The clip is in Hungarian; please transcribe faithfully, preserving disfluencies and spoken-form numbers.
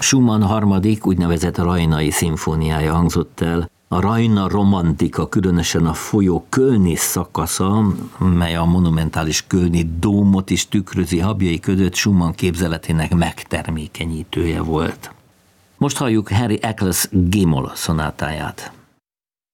Schumann harmadik, úgynevezett rajnai szimfóniája hangzott el. A Rajna romantika, különösen a folyó kölni szakasza, mely a monumentális kölni dómot is tükrözi habjai között, Schumann képzeletének megtermékenyítője volt. Most halljuk Harry Eccles G-moll szonátáját.